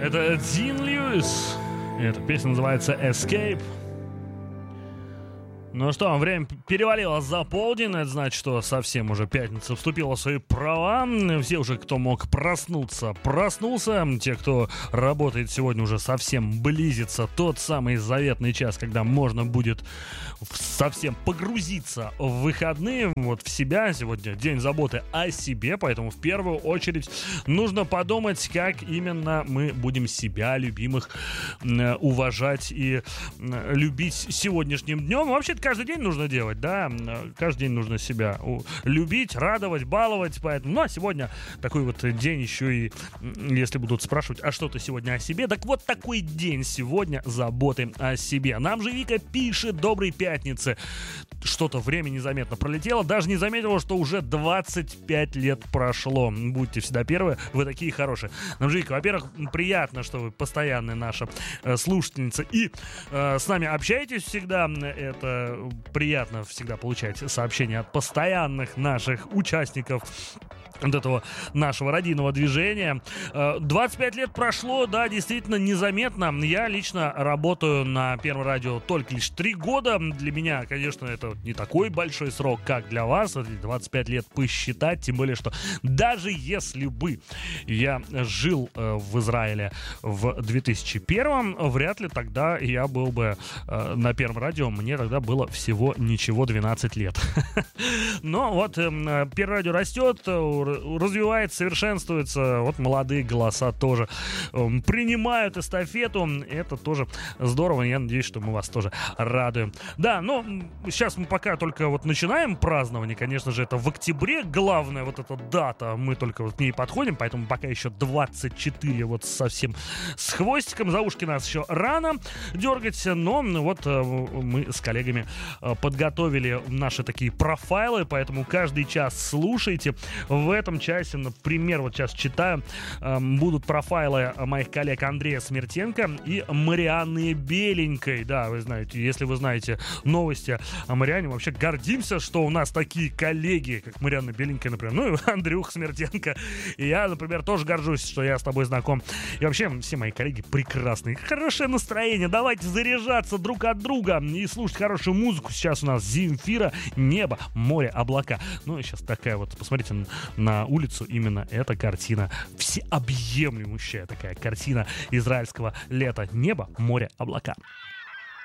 Это Дин Льюис. Эта песня называется Escape. Ну что, время перевалило за полдень, это значит, что совсем уже пятница вступила в свои права. Все уже, кто мог проснуться, проснулся. Те, кто работает сегодня, уже совсем близится тот самый заветный час, когда можно будет совсем погрузиться в выходные, вот в себя. Сегодня день заботы о себе, поэтому в первую очередь нужно подумать, как именно мы будем себя, любимых, уважать и любить сегодняшним днем. Вообще каждый день нужно делать, да, каждый день нужно себя любить, радовать, баловать, поэтому, ну, а сегодня такой вот день еще и, если будут спрашивать, а что ты сегодня о себе, так вот такой день сегодня заботы о себе. Нам же Вика пишет: доброй пятницы. Что-то время незаметно пролетело, даже не заметила, что уже 25 лет прошло. Будьте всегда первые, вы такие хорошие. Нам же Вика, во-первых, приятно, что вы постоянная наша слушательница и с нами общаетесь всегда, это приятно всегда получать сообщения от постоянных наших участников вот этого нашего родийного движения. 25 лет прошло, да, действительно незаметно. Я лично работаю на Первом радио только лишь 3 года. Для меня, конечно, это не такой большой срок, как для вас. 25 лет посчитать, тем более, что даже если бы я жил в Израиле в 2001, вряд ли тогда я был бы на Первом радио. Мне тогда было всего ничего 12 лет. Но вот Первое радио растет, развивается, совершенствуется. Вот молодые голоса тоже принимают эстафету. Это тоже здорово. Я надеюсь, что мы вас тоже радуем. Да, но сейчас мы пока только вот начинаем празднование. Конечно же, это в октябре главная вот эта дата. Мы только вот к ней подходим, поэтому пока еще 24 вот совсем с хвостиком. За ушки нас еще рано дергать, но вот мы с коллегами подготовили наши такие профайлы, поэтому каждый час слушайте. В этом часе, например, вот сейчас читаю, будут профайлы моих коллег Андрея Смертенко и Марианны Беленькой. Да, вы знаете, если вы знаете новости о Марианне, вообще гордимся, что у нас такие коллеги, как Марианна Беленькая, например, ну и Андрюх Смертенко. И я, например, тоже горжусь, что я с тобой знаком. И вообще, все мои коллеги прекрасные. Хорошее настроение. Давайте заряжаться друг от друга и слушать хорошую музыку. Сейчас у нас Земфира, небо, море, облака. Ну и сейчас такая вот, посмотрите на улицу, именно эта картина, всеобъемлющая такая картина израильского лета. Небо, море, облака.